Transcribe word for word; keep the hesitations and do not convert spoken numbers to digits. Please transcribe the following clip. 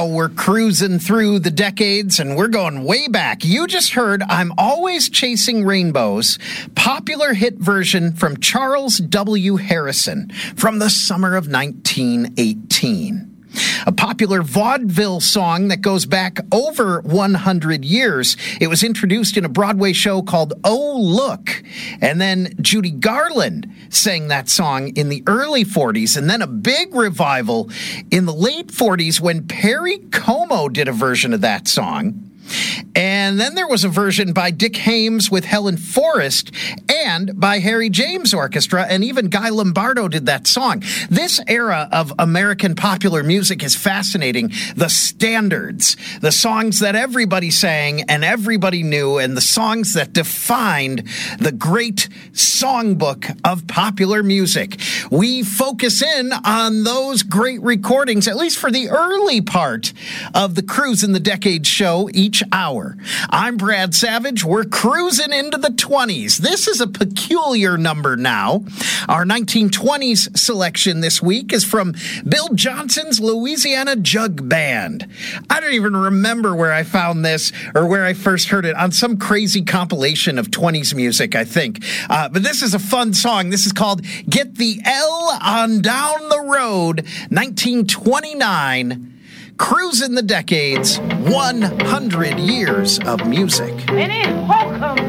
we're cruising through the decades, and we're going way back. You just heard I'm Always Chasing Rainbows, popular hit version from Charles W. Harrison from the summer of nineteen eighteen. A popular vaudeville song that goes back over one hundred years. It was introduced in a Broadway show called Oh Look, and then Judy Garland sang that song in the early forties, and then a big revival in the late forties when Perry Como did a version of that song. And then there was a version by Dick Haymes with Helen Forrest and by Harry James Orchestra, and even Guy Lombardo did that song. This era of American popular music is fascinating. The standards, the songs that everybody sang and everybody knew, and the songs that defined the great songbook of popular music. We focus in on those great recordings, at least for the early part of the Cruise in the Decades show each hour. I'm Brad Savage. We're cruising into the twenties. This is a peculiar number now. Our nineteen twenties selection this week is from Bill Johnson's Louisiana Jug Band. I don't even remember where I found this or where I first heard it, on some crazy compilation of twenties music, I think. Uh, but this is a fun song. This is called Get the L on Down the Road, nineteen twenty-nine. Cruising the Decades, one hundred years of music. Any hokum